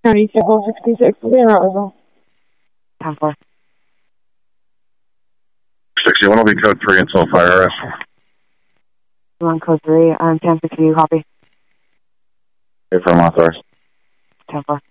County Civil 66, Roseville. 10-4. 61 will be code 3 until fire arrest. One code 3, 10-6, copy. Affirm authorized. 10-4.